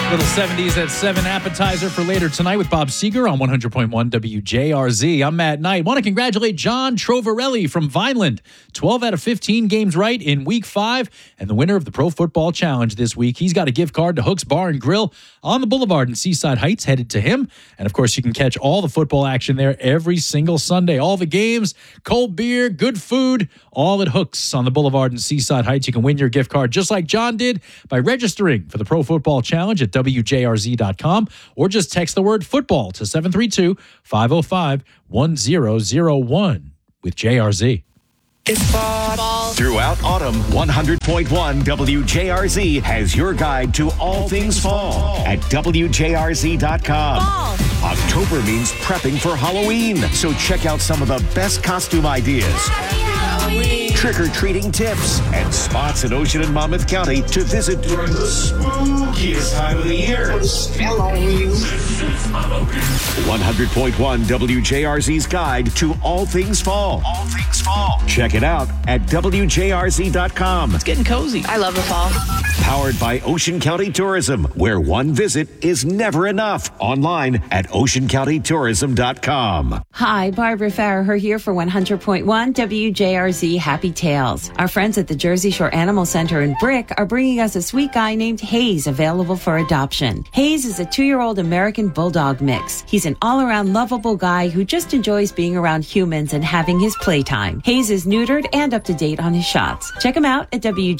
Little 70s at 7 appetizer for later tonight with Bob Seger on 100.1 WJRZ. I'm Matt Knight. Want to congratulate John Trovarelli from Vineland. 12 out of 15 games right in Week 5 and the winner of the Pro Football Challenge this week. He's got a gift card to Hook's Bar and Grill on the Boulevard in Seaside Heights headed to him. And, of course, you can catch all the football action there every single Sunday. All the games, cold beer, good food, all at Hook's on the Boulevard in Seaside Heights. You can win your gift card just like John did by registering for the Pro Football Challenge at WJRZ.com or just text the word football to 732-505-1001 with JRZ. It's ball. Throughout autumn, 100.1 WJRZ has your guide to all things fall at WJRZ.com. Fall. October means prepping for Halloween, so check out some of the best costume ideas, trick-or-treating tips, and spots in Ocean and Monmouth County to visit during the spookiest time of the year. 100.1 WJRZ's guide to all things fall. All things fall. Check it out at WJRZ.com. It's getting cozy. I love the fall. Powered by Ocean County Tourism, where one visit is never enough. Online at OceanCountyTourism.com. Hi, Barbara Farrer here for 100.1 WJRZ Happy Tales. Our friends at the Jersey Shore Animal Center in Brick are bringing us a sweet guy named Hayes, available for adoption. Hayes is a 2-year-old American Bulldog mix. He's an all-around lovable guy who just enjoys being around humans and having his playtime. Hayes is neutered and up to date on his shots. Check him out at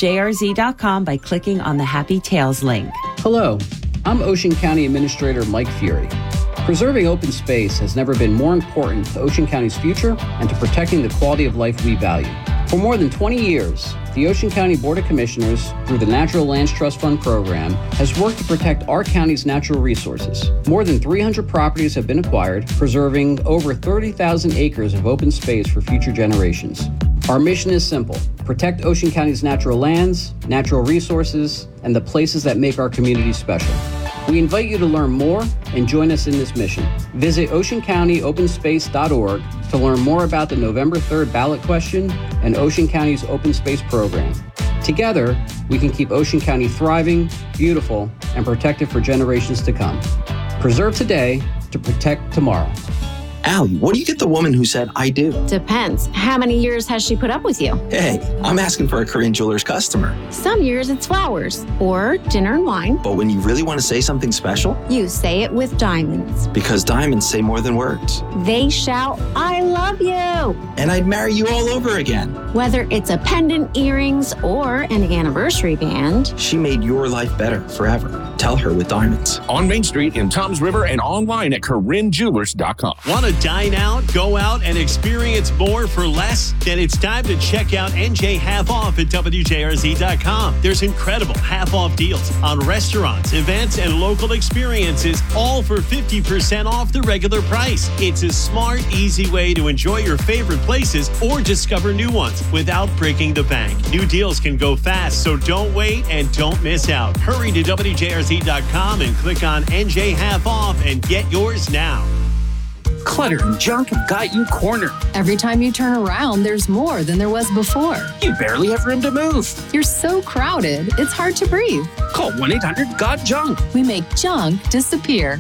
WJRZ.com by clicking on the Happy Tales link. Hello, I'm Ocean County Administrator Mike Fury. Preserving open space has never been more important to Ocean County's future and to protecting the quality of life we value. For more than 20 years, the Ocean County Board of Commissioners, through the Natural Lands Trust Fund program, has worked to protect our county's natural resources. More than 300 properties have been acquired, preserving over 30,000 acres of open space for future generations. Our mission is simple: protect Ocean County's natural lands, natural resources, and the places that make our community special. We invite you to learn more and join us in this mission. Visit oceancountyopenSpace.org to learn more about the November 3rd ballot question and Ocean County's Open Space program. Together, we can keep Ocean County thriving, beautiful, and protected for generations to come. Preserve today to protect tomorrow. Allie, what do you get the woman who said, I do? Depends. How many years has she put up with you? Hey, I'm asking for a Korean Jewelers customer. Some years it's flowers or dinner and wine. But when you really want to say something special, You say it with diamonds. because diamonds say more than words. They shout, I love you. And I'd marry you all over again. Whether it's a pendant, earrings, or an anniversary band. She made your life better forever. Tell her with diamonds. On Main Street in Toms River and online at KoreanJewelers.com. Want to dine out, go out, and experience more for less? Then it's time to check out NJ Half Off at WJRZ.com. There's incredible half-off deals on restaurants, events, and local experiences, all for 50% off the regular price. It's a smart, easy way to enjoy your favorite places or discover new ones without breaking the bank. New deals can go fast, so don't wait and don't miss out. Hurry to WJRZ.com and click on NJ Half Off and get yours now. Clutter and junk have got you cornered. Every time you turn around, there's more than there was before. You barely have room to move. You're so crowded, it's hard to breathe. Call 1-800-GOT-JUNK. We make junk disappear.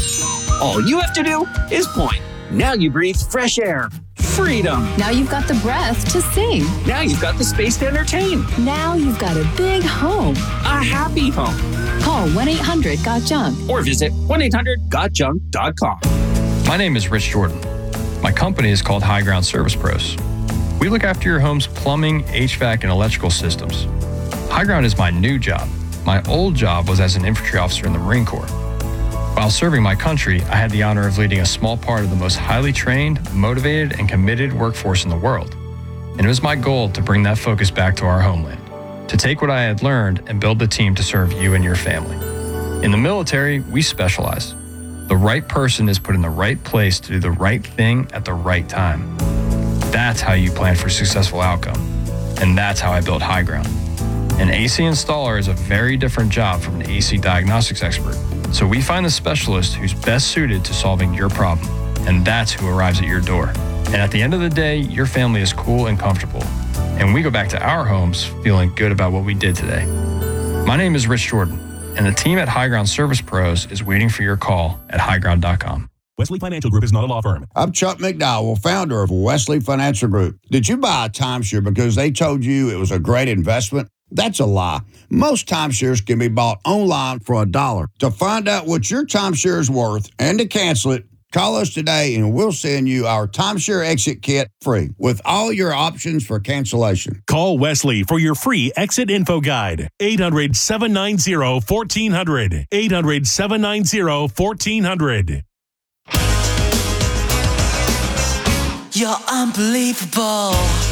All you have to do is point. Now you breathe fresh air. Freedom. Now you've got the breath to sing. Now you've got the space to entertain. Now you've got a big home. A happy home. Call 1-800-GOT-JUNK. Or visit 1-800-GOT-JUNK.com. My name is Rich Jordan. My company is called High Ground Service Pros. We look after your home's plumbing, HVAC, and electrical systems. High Ground is my new job. My old job was as an infantry officer in the Marine Corps. While serving my country, I had the honor of leading a small part of the most highly trained, motivated, and committed workforce in the world. And it was my goal to bring that focus back to our homeland, to take what I had learned and build the team to serve you and your family. In the military, we specialize. The right person is put in the right place to do the right thing at the right time. That's how you plan for a successful outcome. And that's how I built High Ground. An AC installer is a very different job from an AC diagnostics expert. So we find the specialist who's best suited to solving your problem. And that's who arrives at your door. And at the end of the day, your family is cool and comfortable. And we go back to our homes feeling good about what we did today. My name is Rich Jordan. and the team at High Ground Service Pros is waiting for your call at highground.com. Wesley Financial Group is not a law firm. I'm Chuck McDowell, founder of Wesley Financial Group. Did you buy a timeshare because they told you it was a great investment? That's a lie. Most timeshares can be bought online for $1. To find out what your timeshare is worth and to cancel it, call us today and we'll send you our timeshare exit kit free with all your options for cancellation. Call Wesley for your free exit info guide. 800-790-1400. 800-790-1400. You're unbelievable.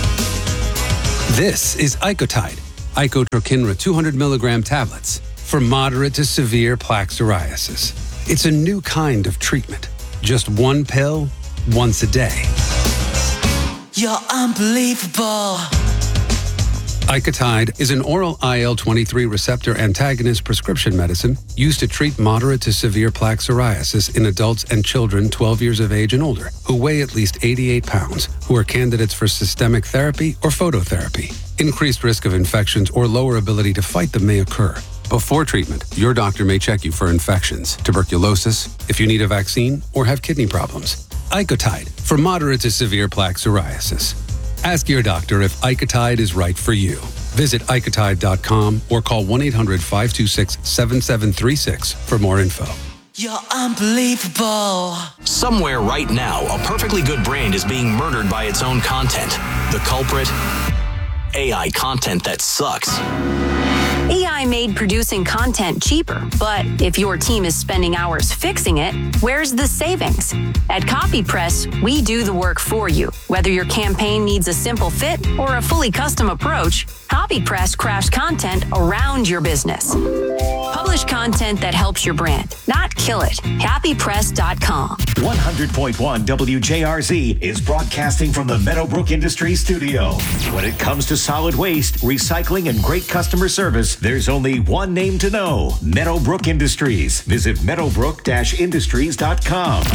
This is Icotide, Icotrokinra 200 milligram tablets for moderate to severe plaque psoriasis. It's a new kind of treatment. Just one pill, once a day. You're unbelievable. Icotide is an oral IL-23 receptor antagonist prescription medicine used to treat moderate to severe plaque psoriasis in adults and children 12 years of age and older who weigh at least 88 pounds, who are candidates for systemic therapy or phototherapy. Increased risk of infections or lower ability to fight them may occur. Before treatment, your doctor may check you for infections, tuberculosis, if you need a vaccine, or have kidney problems. Icotide for moderate to severe plaque psoriasis. Ask your doctor if Icotide is right for you. Visit Icotide.com or call 1-800-526-7736 for more info. You're unbelievable. Somewhere right now, a perfectly good brand is being murdered by its own content. The culprit? AI content that sucks. AI made producing content cheaper, but if your team is spending hours fixing it, where's the savings? At CopyPress, we do the work for you. Whether your campaign needs a simple fit or a fully custom approach, CopyPress crafts content around your business. Publish content that helps your brand, not kill it. CopyPress.com. 100.1 WJRZ is broadcasting from the Meadowbrook Industries studio. When it comes to solid waste, recycling, and great customer service, there's only one name to know: Meadowbrook Industries. Visit meadowbrook-industries.com.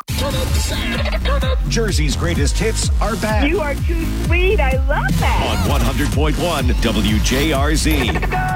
Jersey's greatest hits are back. You are too sweet. I love that. On 100.1 WJRZ.